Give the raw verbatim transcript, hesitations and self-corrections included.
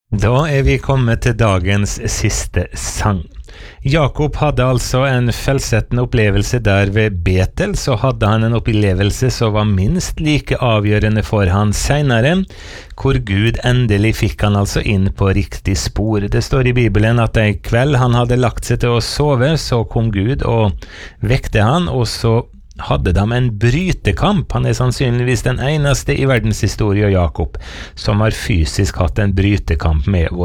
Da er vi kommet til dagens siste sang. Jakob hadde altså en felsettende opplevelse der ved Betel, så hadde han en opplevelse som var minst like avgjørende for han senere, hvor Gud endelig fikk han altså inn på riktig spor. Det står i Bibelen at en kveld han hadde lagt seg til å sove, så kom Gud og vekte han, og så hadde de en brytekamp. Han er sannsynligvis den eneste i verdenshistorie, Jakob, som har fysisk hatt en brytekamp med vår